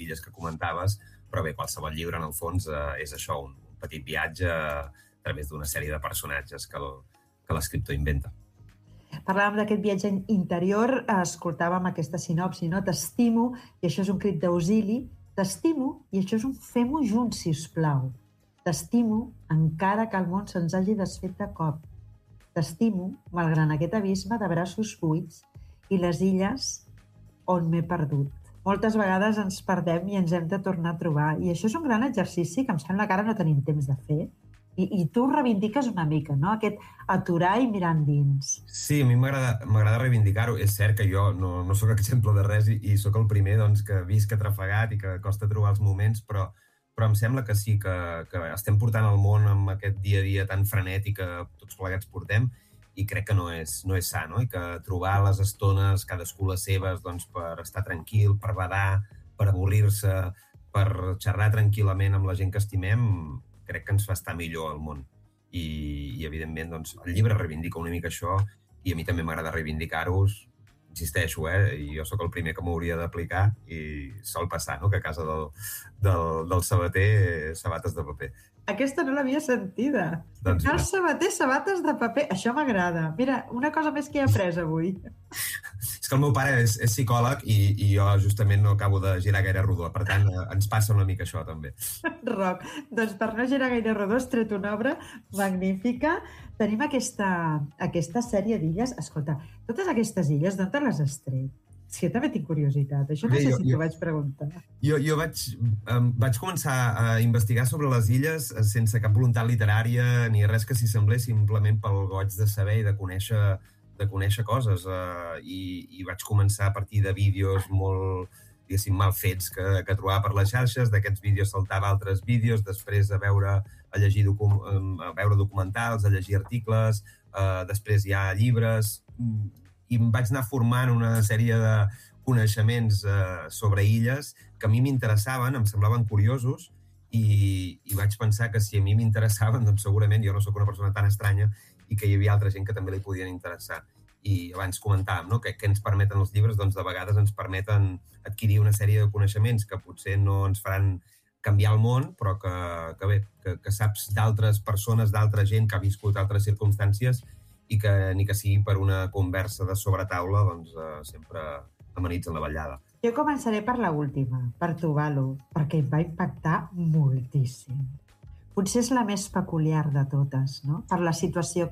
d'illes que comentaves, però bé, qualsevol llibre en el fons és això, un petit viatge a través d'una sèrie de personatges que l'escriptor inventa. Parlàvem d'aquest viatge interior, escoltàvem aquesta sinopsi, no? T'estimo, i això és un crit d'auxili. T'estimo, i això és un fem-ho junts, sisplau. T'estimo, encara que el món se'ns hagi desfet de cop. T'estimo, malgrat aquest abisme de braços buits i les illes on m'he perdut. Moltes vegades ens perdem i ens hem de tornar a trobar. I això és un gran exercici que em sembla que ara no tenim temps de fer. I tu ho reivindiques una mica, no? Aquest aturar i mirar endins. Sí, a mi m'agrada reivindicar-ho. És cert que jo no sóc exemple de res i sóc el primer doncs, que visc atrafegat i que costa trobar els moments, però em sembla que sí, que estem portant el món amb aquest dia a dia tan frenètic que tots plegats portem i crec que no és sa, no? I que trobar les estones, cadascú les seves, doncs, per estar tranquil, per badar, per avorrir-se, per xerrar tranquil·lament amb la gent que estimem, crec que ens fa estar millor al món. I evidentment, doncs, el llibre reivindica una mica això i a mi també m'agrada reivindicar-ho. Insisteixo, i jo sóc el primer que m'hauria d'aplicar i sol passar, no?, que a casa del sabater, sabates de paper. Aquesta no l'havia sentida. Doncs el sabater, sabates de paper. Això m'agrada. Mira, una cosa més que he après avui. És que el meu pare és psicòleg i jo justament no acabo de girar gaire rodó. Per tant, ens passa una mica això, també. Roc, doncs per no girar gaire rodó has tret una obra magnífica. Tenim aquesta sèrie d'illes. Escolta, totes aquestes illes, d'on te les has tret? Sí, jo també tinc curiositat. Això no sé si t'ho vaig preguntar. Jo vaig començar a investigar sobre les illes sense cap voluntat literària ni res que s'hi semblés, simplement pel goig de saber i de conèixer coses. I vaig començar a partir de vídeos molt, diguéssim, mal fets que trobava per les xarxes. D'aquests vídeos saltava altres vídeos, després a veure documentals, a llegir articles, després hi ha llibres, i em vaig anar formant una sèrie de coneixements sobre illes que a mi m'interessaven, em semblaven curiosos, i vaig pensar que si a mi m'interessaven, doncs segurament jo no sóc una persona tan estranya i que hi havia altra gent que també li podien interessar. I abans comentàvem, no?, que què ens permeten els llibres? Doncs de vegades ens permeten adquirir una sèrie de coneixements que potser no ens faran canviar el món, però que saps d'altres persones, d'altra gent que ha viscut altres circumstàncies i que ni que sigui per una conversa de sobretaula, doncs sempre amenitzen la vetllada. Jo començaré per l'última, per Tuvalu, perquè em va impactar moltíssim. Potser és la més peculiar de totes, no?, per la situació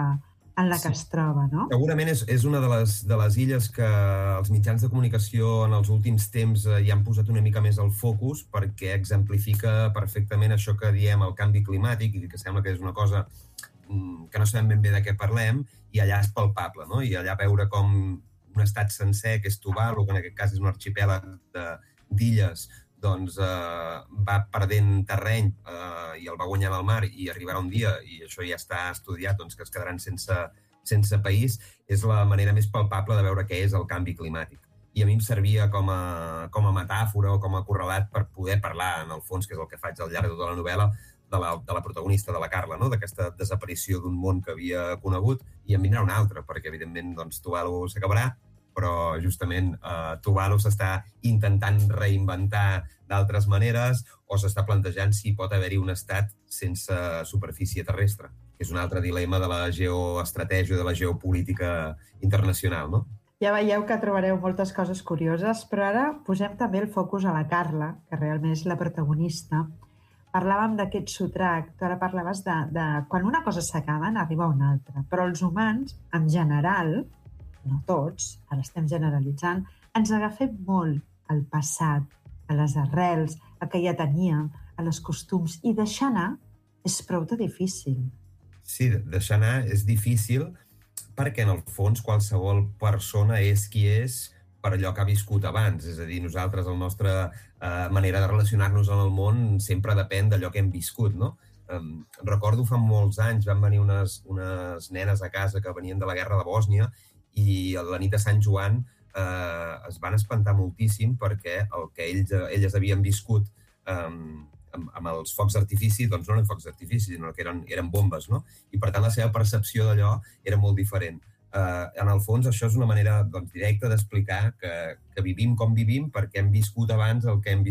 en la que es troba, no? Segurament és una de les illes que els mitjans de comunicació en els últims temps hi han posat una mica més el focus perquè exemplifica perfectament això que diem el canvi climàtic i que sembla que és una cosa que no sabem ben bé de què parlem, i allà és palpable, no? I allà veure com un estat sencer, que és Tuvalu, que en aquest cas és un arxipèlag d'illes, doncs va perdent terreny i el va guanyant al mar i arribarà un dia, i això ja està estudiat, doncs que es quedaran sense país, és la manera més palpable de veure què és el canvi climàtic. I a mi em servia com a metàfora o com a correlat per poder parlar, en el fons, que és el que faig al llarg de tota la novel·la, de la protagonista, de la Carla, no?, d'aquesta desaparició d'un món que havia conegut, i en vindrà un altre, perquè evidentment doncs, Tuvalu s'acabarà, però justament Tuvalu s'està intentant reinventar d'altres maneres o s'està plantejant si pot haver-hi un estat sense superfície terrestre, que és un altre dilema de la geoestratègia, de la geopolítica internacional, no? Ja veieu que trobareu moltes coses curioses, però ara posem també el focus a la Carla, que realment és la protagonista. Parlàvem d'aquest sotrac, tu ara parlaves de quan una cosa s'acaba n'arriba una altra, però els humans, en general, no tots, ara estem generalitzant, ens agafem molt al passat, a les arrels, a que ja teníem, a les costums, i deixar anar és prou de difícil. Sí, deixar anar és difícil perquè, en el fons, qualsevol persona és qui és per allò que ha viscut abans. És a dir, nosaltres, la nostra manera de relacionar-nos en el món sempre depèn d'allò que hem viscut, no? Recordo fa molts anys van venir unes nenes a casa que venien de la guerra de Bòsnia i a la nit de Sant Joan es van espantar moltíssim perquè el que elles havien viscut amb els focs d'artifici, doncs no eren focs d'artifici, sinó que eren bombes, no? I per tant la seva percepció d'allò era molt diferent. En el fons això és una manera directa d'explicar que vivim com vivim perquè hem viscut abans el que hem viscut